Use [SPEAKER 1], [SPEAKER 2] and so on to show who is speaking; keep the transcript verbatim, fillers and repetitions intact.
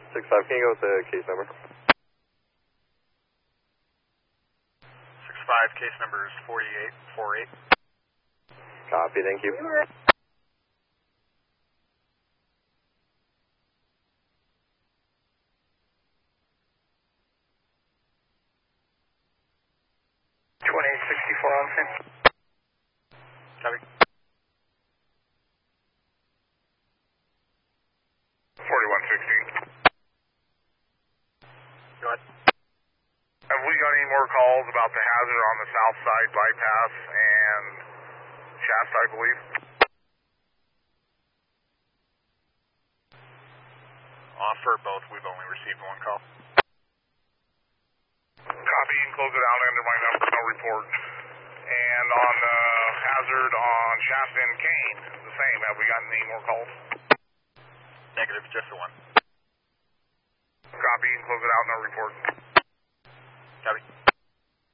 [SPEAKER 1] six five, can you go with the case number?
[SPEAKER 2] six five, case number is forty-eight forty-eight.
[SPEAKER 1] Copy, thank you.
[SPEAKER 2] twenty-eight sixty-four on scene. Copy.
[SPEAKER 3] forty-one sixteen.
[SPEAKER 2] Go ahead.
[SPEAKER 3] Have we got any more calls about the hazard on the south side bypass and Shasta, I believe?
[SPEAKER 2] Uh, for both, we've only received one call.
[SPEAKER 3] Copy and close it out under my number, no report. And on the hazard on Shasta and Kane, the same. Have we gotten any more calls?
[SPEAKER 2] Negative, just the one.
[SPEAKER 3] Copy and close it out, no report.